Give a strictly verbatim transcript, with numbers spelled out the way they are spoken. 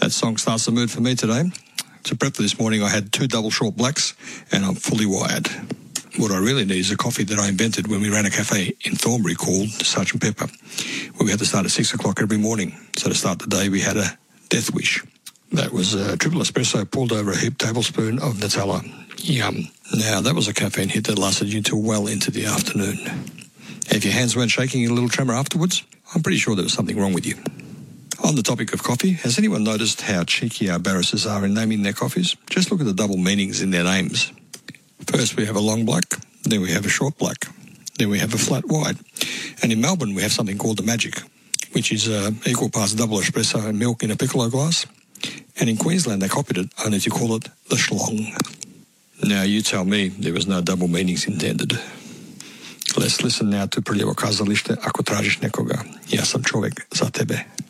That song starts the mood for me today. To prep for this morning, I had two double short blacks, and I'm fully wired. What I really need is a coffee that I invented when we ran a cafe in Thornbury called Sergeant Pepper, where we had to start at six o'clock every morning. So to start the day, we had a death wish. That was a triple espresso poured over a heaped tablespoon of Nutella. Yum. Now, that was a caffeine hit that lasted you until well into the afternoon. If your hands weren't shaking in a little tremor afterwards, I'm pretty sure there was something wrong with you. On the topic of coffee, has anyone noticed how cheeky our barristers are in naming their coffees? Just look at the double meanings in their names. First we have a long black, then we have a short black, then we have a flat white. And in Melbourne we have something called the Magic, which is uh, equal parts double espresso and milk in a piccolo glass. And in Queensland they copied it, only to call it the Schlong. Now you tell me there was no double meanings intended. Let's listen now to Prije ukazalište ako tražiš nekoga. Ja sam čovjek za tebe.